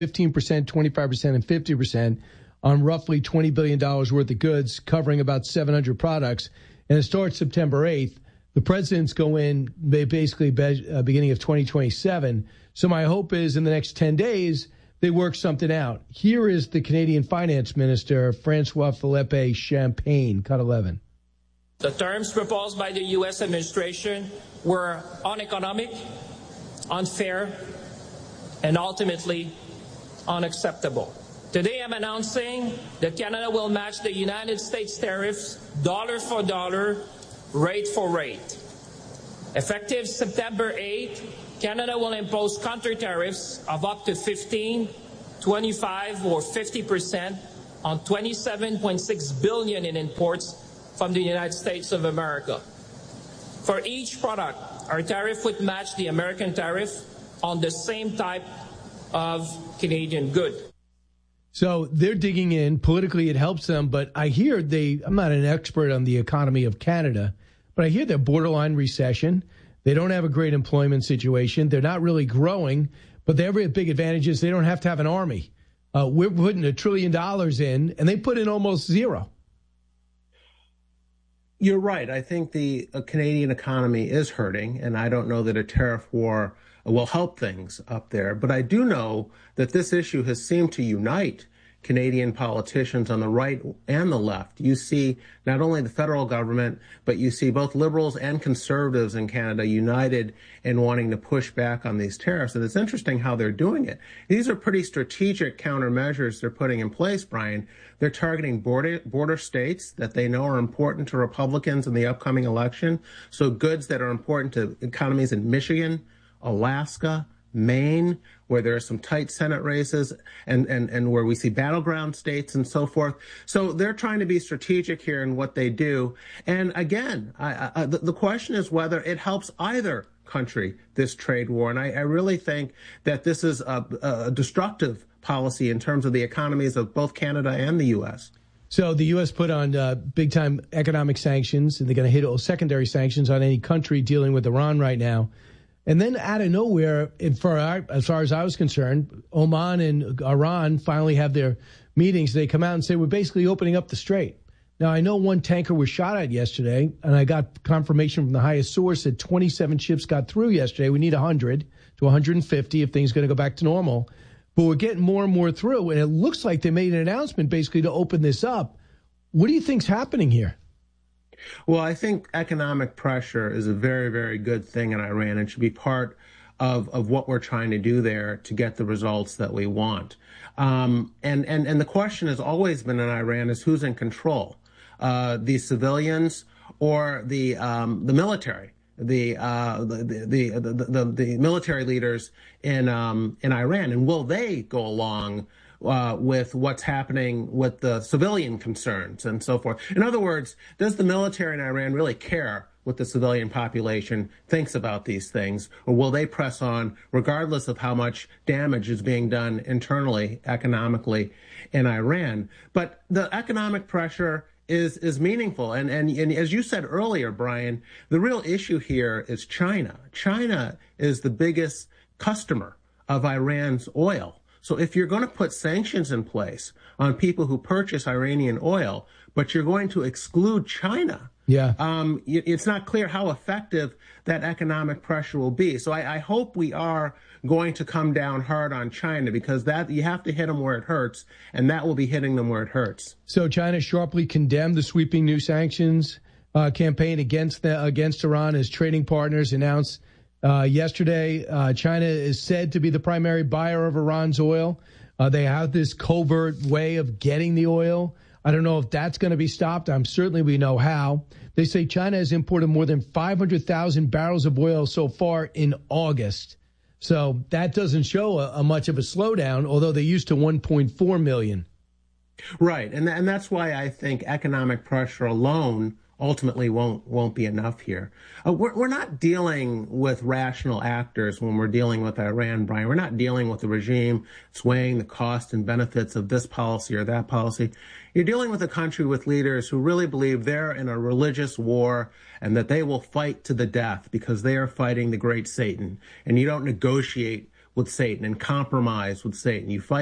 15%, 25%, and 50% on roughly $20 billion worth of goods, covering about 700 products. And it starts September 8th. The presidents go in basically beginning of 2027. So my hope is in the next 10 days, they work something out. Here is the Canadian Finance Minister, François-Philippe Champagne, cut 11. The terms proposed by the U.S. administration were uneconomic, unfair, and ultimately unacceptable. Today I'm announcing that Canada will match the United States tariffs dollar for dollar, rate for rate. Effective September 8th, Canada will impose counter tariffs of up to 15, 25, or 50% on $27.6 billion in imports from the United States of America. For each product, our tariff would match the American tariff on the same type of Canadian good. So they're digging in. Politically, it helps them. But I hear I'm not an expert on the economy of Canada, but I hear they're borderline recession. They don't have a great employment situation. They're not really growing, but their big advantage is they don't have to have an army. We're putting $1 trillion in, and they put in almost zero. You're right. I think the Canadian economy is hurting, and I don't know that a tariff war will help things up there. But I do know that this issue has seemed to unite Canadian politicians on the right and the left. You see not only the federal government, but you see both liberals and conservatives in Canada united in wanting to push back on these tariffs. And it's interesting how they're doing it. These are pretty strategic countermeasures they're putting in place, Brian. They're targeting border states that they know are important to Republicans in the upcoming election. So goods that are important to economies in Michigan, Alaska, Maine, where there are some tight Senate races and where we see battleground states and so forth. So they're trying to be strategic here in what they do. And again, the question is whether it helps either country, this trade war. And I really think that this is a destructive policy in terms of the economies of both Canada and the U.S. So the U.S. put on big-time economic sanctions, and they're going to hit secondary sanctions on any country dealing with Iran right now. And then out of nowhere, as far as I was concerned, Oman and Iran finally have their meetings. They come out and say, we're basically opening up the strait. Now, I know one tanker was shot at yesterday, and I got confirmation from the highest source that 27 ships got through yesterday. We need 100 to 150 if things are going to go back to normal. But we're getting more and more through, and it looks like they made an announcement basically to open this up. What do you think's happening here? Well, I think economic pressure is a very, very good thing in Iran and should be part of what we're trying to do there to get the results that we want. And the question has always been in Iran is who's in control, the civilians or the military, the military leaders in Iran, and will they go along with what's happening with the civilian concerns and so forth? In other words, does the military in Iran really care what the civilian population thinks about these things, or will they press on regardless of how much damage is being done internally, economically in Iran? But the economic pressure is meaningful. And as you said earlier, Brian, the real issue here is China. China is the biggest customer of Iran's oil. So if you're going to put sanctions in place on people who purchase Iranian oil, but you're going to exclude China, it's not clear how effective that economic pressure will be. So I hope we are going to come down hard on China, because that you have to hit them where it hurts, and that will be hitting them where it hurts. So China sharply condemned the sweeping new sanctions campaign against Iran as trading partners announced yesterday. China is said to be the primary buyer of Iran's oil. They have this covert way of getting the oil. I don't know if that's going to be stopped. Certainly we know how. They say China has imported more than 500,000 barrels of oil so far in August. So that doesn't show a much of a slowdown, although they used to 1.4 million. Right. And that's why I think economic pressure alone ultimately won't be enough here. We're not dealing with rational actors when we're dealing with Iran, Brian. We're not dealing with the regime swaying the cost and benefits of this policy or that policy. You're dealing with a country with leaders who really believe they're in a religious war and that they will fight to the death because they are fighting the great Satan. And you don't negotiate with Satan and compromise with Satan. You fight